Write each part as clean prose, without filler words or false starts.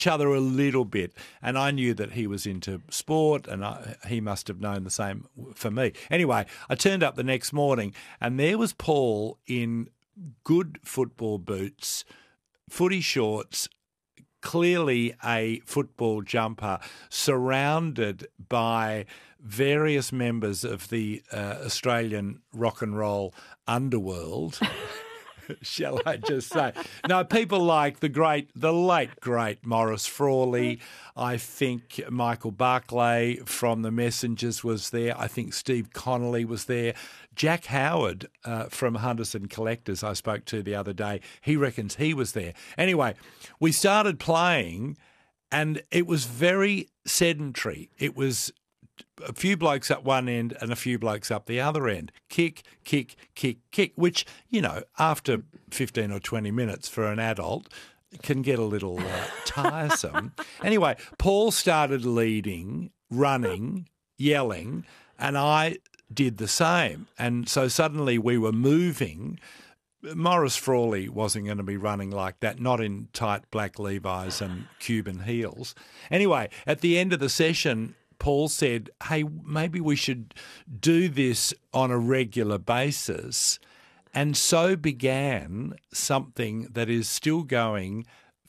each other a little bit, and I knew that he was into sport, and he must have known the same for me. Anyway, I turned up the next morning, and there was Paul in good football boots, footy shorts, clearly a football jumper, surrounded by various members of the Australian rock and roll underworld. Shall I just say? No, people like the late, great Maurice Frawley. I think Michael Barclay from The Messengers was there. I think Steve Connolly was there. Jack Howard from Hunters and Collectors I spoke to the other day, he reckons he was there. Anyway, we started playing and it was very sedentary. It was a few blokes up one end and a few blokes up the other end. Kick, kick, kick, kick, which, after 15 or 20 minutes for an adult can get a little tiresome. Anyway, Paul started leading, running, yelling, and I did the same. And so suddenly we were moving. Maurice Frawley wasn't going to be running like that, not in tight black Levi's and Cuban heels. Anyway, at the end of the session, Paul said, hey, maybe we should do this on a regular basis. And so began something that is still going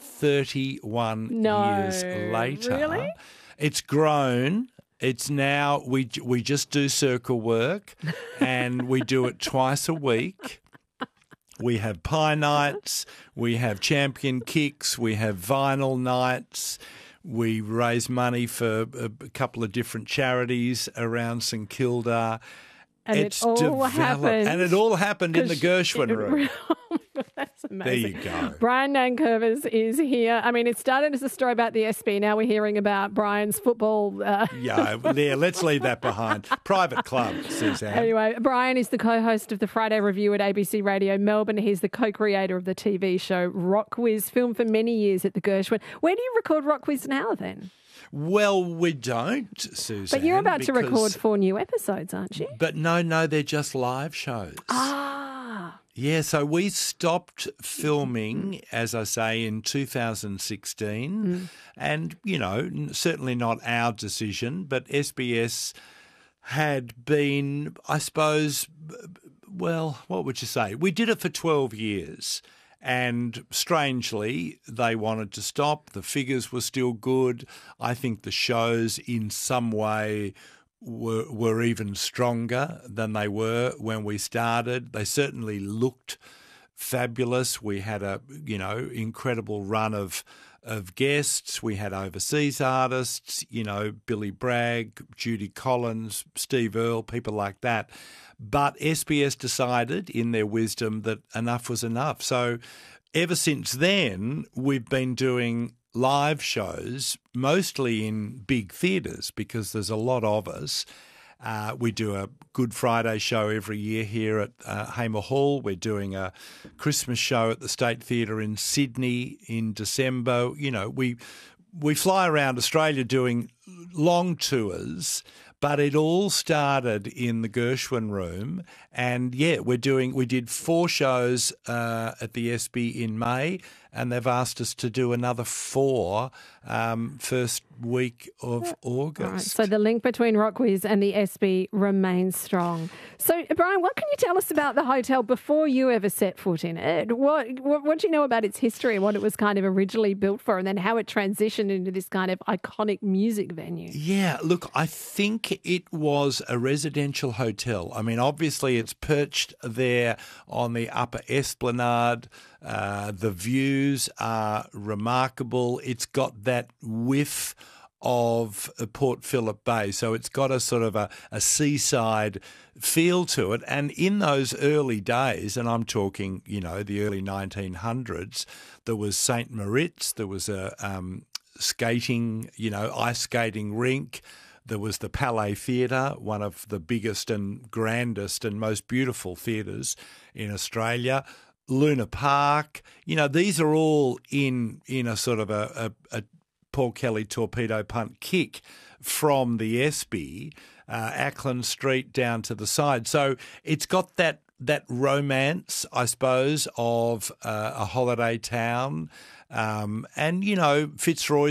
31 years later. Really? It's grown. It's now, we just do circle work and we do it twice a week. We have pie nights, we have champion kicks, we have vinyl nights. We raise money for a couple of different charities around St Kilda. And it all happened. And it all happened in the Gershwin room. That's amazing. There you go. Brian Nankervis is here. I mean, it started as a story about the SB. Now we're hearing about Brian's football. Yeah, let's leave that behind. Private club, Suzanne. Anyway, Brian is the co-host of the Friday Review at ABC Radio Melbourne. He's the co-creator of the TV show Rock Quiz, filmed for many years at the Gershwin. Where do you record Rock Quiz now then? Well, we don't, Suzanne. But you're about to record 4 new episodes, aren't you? But no, they're just live shows. Ah. Yeah, so we stopped filming, as I say, in 2016. And, certainly not our decision, but SBS had been, I suppose, well, what would you say? We did it for 12 years. And strangely, they wanted to stop. The figures were still good. I think the shows in some way were even stronger than they were when we started. They certainly looked fabulous. We had a, incredible run of guests. We had overseas artists, Billy Bragg, Judy Collins, Steve Earle, people like that. But SBS decided in their wisdom that enough was enough. So ever since then, we've been doing live shows, mostly in big theatres because there's a lot of us. We do a Good Friday show every year here at Hamer Hall. We're doing a Christmas show at the State Theatre in Sydney in December. We fly around Australia doing long tours, but it all started in the Gershwin room. And, we did 4 shows at the SB in May, and they've asked us to do another 4 first week of August. Right, so the link between Rock Quiz and the SB remains strong. So, Brian, what can you tell us about the hotel before you ever set foot in it? What do you know about its history and what it was kind of originally built for, and then how it transitioned into this kind of iconic music venue? Yeah, look, I think it was a residential hotel. I mean, obviously it's perched there on the upper esplanade. The views are remarkable. It's got that whiff of Port Phillip Bay, so it's got a sort of a seaside feel to it. And in those early days, and I'm talking, the early 1900s, there was St. Moritz, there was a skating, ice skating rink. There was the Palais Theatre, one of the biggest and grandest and most beautiful theatres in Australia. Luna Park, these are all in a sort of a Paul Kelly torpedo punt kick from the SB, Ackland Street down to the side. So it's got that romance, I suppose, of a holiday town. And, Fitzroy